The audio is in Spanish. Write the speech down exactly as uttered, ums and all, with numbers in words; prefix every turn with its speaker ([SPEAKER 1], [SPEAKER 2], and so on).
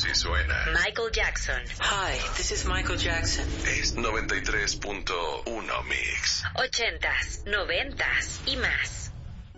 [SPEAKER 1] que suena.
[SPEAKER 2] Michael Jackson.
[SPEAKER 3] Hi, this is Michael Jackson.
[SPEAKER 1] Es noventa y tres punto uno Mix.
[SPEAKER 2] Ochentas, noventas y más.